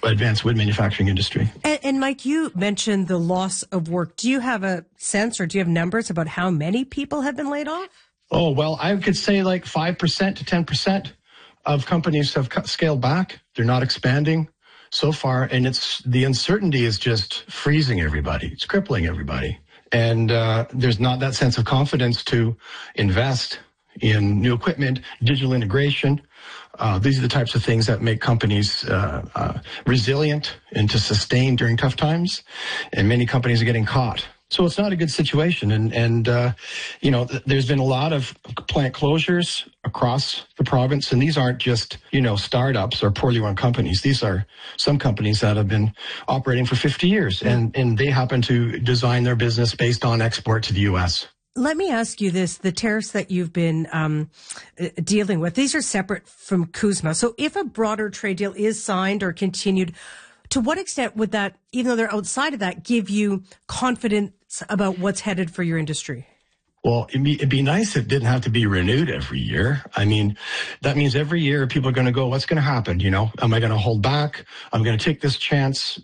advanced wood manufacturing industry. And Mike, you mentioned the loss of work. Do you have a sense or do you have numbers about how many people have been laid off? Oh, well, I could say like 5% to 10% of companies have scaled back. They're not expanding so far. And the uncertainty is just freezing everybody. It's crippling everybody. And there's not that sense of confidence to invest in new equipment, digital integration. These are the types of things that make companies resilient and to sustain during tough times. And many companies are getting caught. So it's not a good situation. And there's been a lot of plant closures across the province. And these aren't just, startups or poorly run companies. These are some companies that have been operating for 50 years. And they happen to design their business based on export to the U.S. Let me ask you this. The tariffs that you've been dealing with, these are separate from CUSMA. So if a broader trade deal is signed or continued, to what extent would that, even though they're outside of that, give you confidence about what's headed for your industry? Well, it'd be nice if it didn't have to be renewed every year. I mean, that means every year people are going to go, what's going to happen? Am I going to hold back? I'm going to take this chance,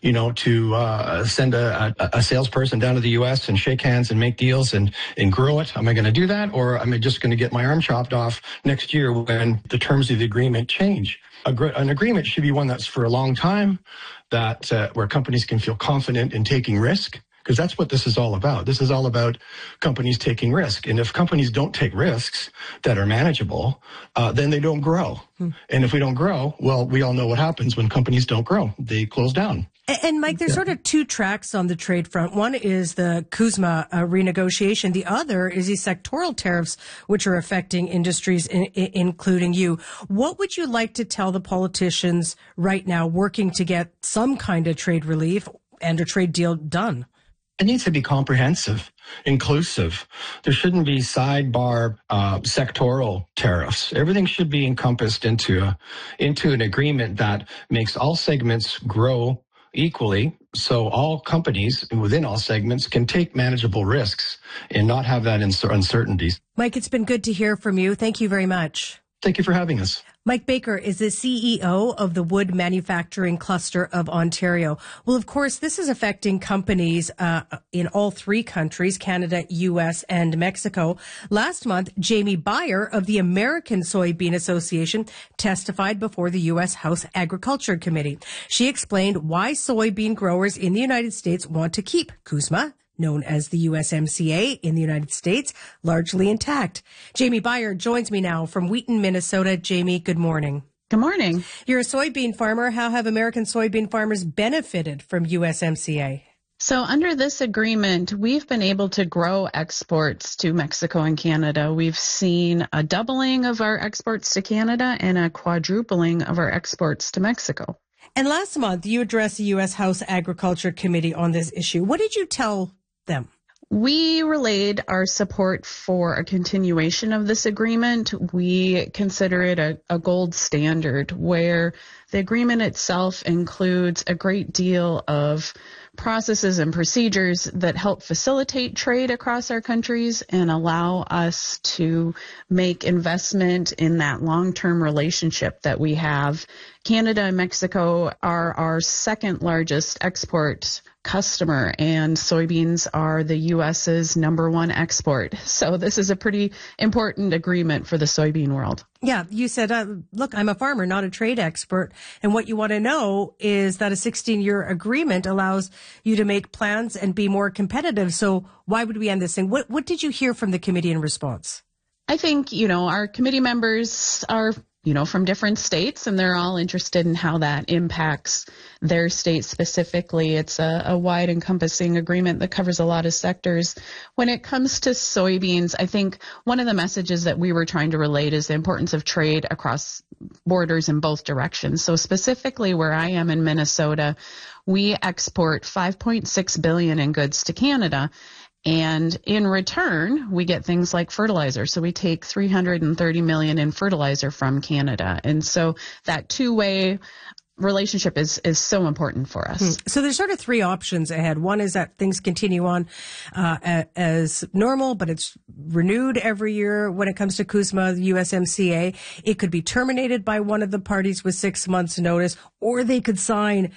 to send a salesperson down to the U.S. and shake hands and make deals and grow it. Am I going to do that? Or am I just going to get my arm chopped off next year when the terms of the agreement change? An agreement should be one that's for a long time, that where companies can feel confident in taking risk. Because that's what this is all about. This is all about companies taking risk. And if companies don't take risks that are manageable, then they don't grow. And if we don't grow, well, we all know what happens when companies don't grow. They close down. And Mike, there's sort of two tracks on the trade front. One is the CUSMA renegotiation. The other is these sectoral tariffs, which are affecting industries, including you. What would you like to tell the politicians right now working to get some kind of trade relief and a trade deal done? It needs to be comprehensive, inclusive. There shouldn't be sidebar sectoral tariffs. Everything should be encompassed into an agreement that makes all segments grow equally, so all companies within all segments can take manageable risks and not have that uncertainties. Mike, it's been good to hear from you. Thank you very much. Thank you for having us. Mike Baker is the CEO of the Wood Manufacturing Cluster of Ontario. Well, of course, this is affecting companies in all three countries, Canada, U.S., and Mexico. Last month, Jamie Beyer of the American Soybean Association testified before the U.S. House Agriculture Committee. She explained why soybean growers in the United States want to keep CUSMA, known as the USMCA in the United States, largely intact. Jamie Beyer joins me now from Wheaton, Minnesota. Jamie, good morning. Good morning. You're a soybean farmer. How have American soybean farmers benefited from USMCA? So under this agreement, we've been able to grow exports to Mexico and Canada. We've seen a doubling of our exports to Canada and a quadrupling of our exports to Mexico. And last month, you addressed the U.S. House Agriculture Committee on this issue. What did you tell them? We relayed our support for a continuation of this agreement. We consider it a gold standard where the agreement itself includes a great deal of processes and procedures that help facilitate trade across our countries and allow us to make investment in that long-term relationship that we have. Canada and Mexico are our second largest export customer, and soybeans are the U.S.'s number one export. So this is a pretty important agreement for the soybean world. Yeah, you said, look, I'm a farmer, not a trade expert. And what you want to know is that a 16-year agreement allows you to make plans and be more competitive. So why would we end this thing? What did you hear from the committee in response? I think, our committee members are from different states, and they're all interested in how that impacts their state specifically. It's a wide encompassing agreement that covers a lot of sectors. When it comes to soybeans, I think one of the messages that we were trying to relate is the importance of trade across borders in both directions. So specifically where I am in Minnesota, we export $5.6 billion in goods to Canada. And in return, we get things like fertilizer. So we take $330 million in fertilizer from Canada. And so that two-way relationship is so important for us. So there's sort of three options ahead. One is that things continue on as normal, but it's renewed every year when it comes to CUSMA, the USMCA. It could be terminated by one of the parties with 6 months notice, or they could sign